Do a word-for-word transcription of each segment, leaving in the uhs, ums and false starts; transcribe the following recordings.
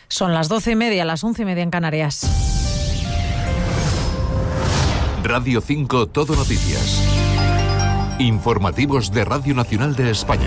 Son las doce y media, las once y media en Canarias. Radio cinco Todo Noticias. Informativos de Radio Nacional de España.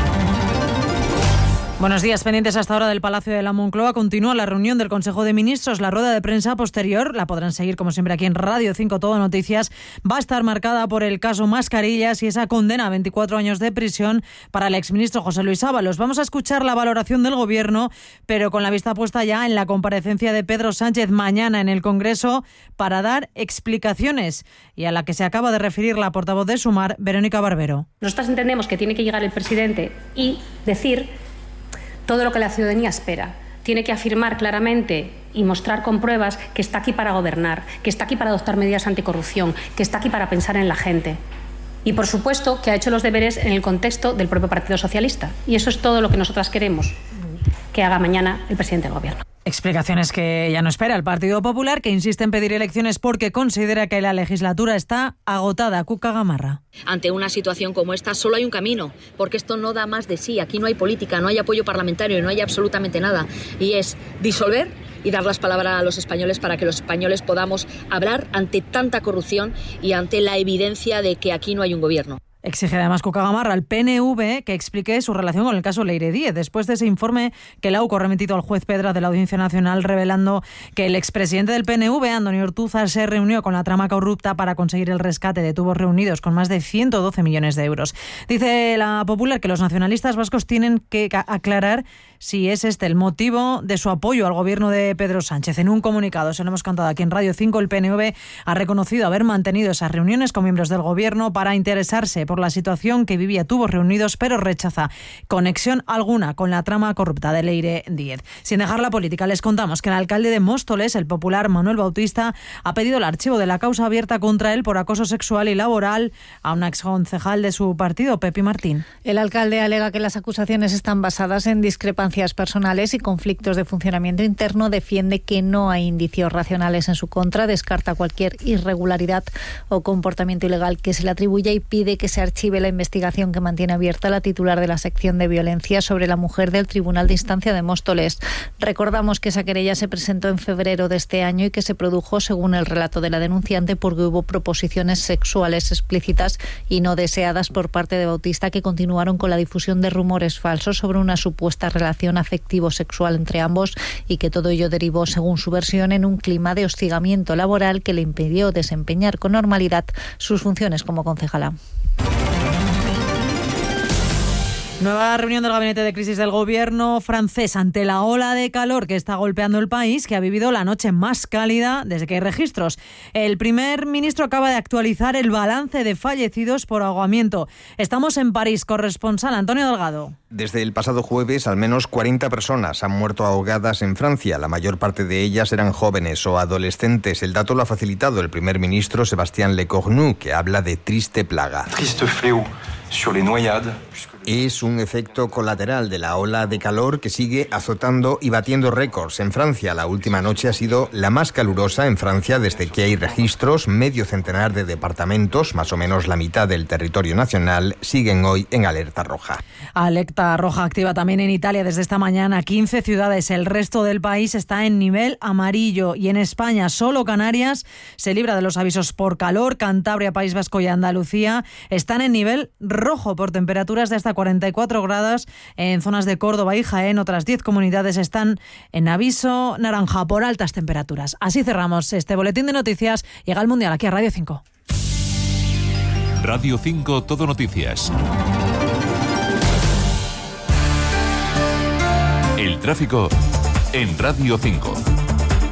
Buenos días, pendientes hasta ahora del Palacio de la Moncloa. Continúa la reunión del Consejo de Ministros. La rueda de prensa posterior, la podrán seguir como siempre aquí en Radio cinco Todo Noticias, va a estar marcada por el caso Mascarillas y esa condena a veinticuatro años de prisión para el exministro José Luis Ábalos. Vamos a escuchar la valoración del Gobierno, pero con la vista puesta ya en la comparecencia de Pedro Sánchez mañana en el Congreso para dar explicaciones, y a la que se acaba de referir la portavoz de Sumar, Verónica Barbero. Nosotros entendemos que tiene que llegar el presidente y decir todo lo que la ciudadanía espera. Tiene que afirmar claramente y mostrar con pruebas que está aquí para gobernar, que está aquí para adoptar medidas anticorrupción, que está aquí para pensar en la gente. Y, por supuesto, que ha hecho los deberes en el contexto del propio Partido Socialista. Y eso es todo lo que nosotras queremos que haga mañana el presidente del Gobierno. Explicaciones que ya no espera el Partido Popular, que insiste en pedir elecciones porque considera que la legislatura está agotada. Cuca Gamarra. Ante una situación como esta solo hay un camino, porque esto no da más de sí. Aquí no hay política, no hay apoyo parlamentario, no hay absolutamente nada. Y es disolver y dar las palabras a los españoles para que los españoles podamos hablar ante tanta corrupción y ante la evidencia de que aquí no hay un gobierno. Exige además Cuca Gamarra al P N V que explique su relación con el caso Leire Díez, después de ese informe que la U C O ha remitido al juez Pedra de la Audiencia Nacional, revelando que el expresidente del P N V, Antonio Ortúzar, se reunió con la trama corrupta para conseguir el rescate de tubos reunidos con más de ciento doce millones de euros. Dice la Popular que los nacionalistas vascos tienen que aclarar si es este el motivo de su apoyo al gobierno de Pedro Sánchez. En un comunicado, se lo hemos contado aquí en Radio cinco, el P N V ha reconocido haber mantenido esas reuniones con miembros del gobierno para interesarse por la situación que vivía Tubos Reunidos, pero rechaza conexión alguna con la trama corrupta de Leire Díez. Sin dejar la política, les contamos que el alcalde de Móstoles, el popular Manuel Bautista, ha pedido el archivo de la causa abierta contra él por acoso sexual y laboral a una exconcejal de su partido, Pepi Martín. El alcalde alega que las acusaciones están basadas en discrepancias personales y conflictos de funcionamiento interno, defiende que no hay indicios racionales en su contra, descarta cualquier irregularidad o comportamiento ilegal que se le atribuya y pide que se archive la investigación que mantiene abierta la titular de la sección de violencia sobre la mujer del Tribunal de Instancia de Móstoles. Recordamos que esa querella se presentó en febrero de este año y que se produjo, según el relato de la denunciante, porque hubo proposiciones sexuales explícitas y no deseadas por parte de Bautista, que continuaron con la difusión de rumores falsos sobre una supuesta relación afectivo-sexual entre ambos, y que todo ello derivó, según su versión, en un clima de hostigamiento laboral que le impidió desempeñar con normalidad sus funciones como concejala. Nueva reunión del Gabinete de Crisis del Gobierno francés ante la ola de calor que está golpeando el país, que ha vivido la noche más cálida desde que hay registros. El primer ministro acaba de actualizar el balance de fallecidos por ahogamiento. Estamos en París, corresponsal Antonio Delgado. Desde el pasado jueves, al menos cuarenta personas han muerto ahogadas en Francia. La mayor parte de ellas eran jóvenes o adolescentes. El dato lo ha facilitado el primer ministro Sébastien Lecornu, que habla de triste plaga. Triste fléau sur les noyades. Es un efecto colateral de la ola de calor que sigue azotando y batiendo récords en Francia. La última noche ha sido la más calurosa en Francia desde que hay registros. Medio centenar de departamentos, más o menos la mitad del territorio nacional, siguen hoy en alerta roja. Alerta roja activa también en Italia desde esta mañana. quince ciudades. El resto del país está en nivel amarillo. Y en España, solo Canarias se libra de los avisos por calor. Cantabria, País Vasco y Andalucía están en nivel rojo por temperaturas de hasta cuarenta y cuatro grados. En zonas de Córdoba y Jaén, otras diez comunidades están en aviso naranja por altas temperaturas. Así cerramos este boletín de noticias. Llega el Mundial aquí a Radio cinco. Radio cinco Todo Noticias. El tráfico en Radio cinco.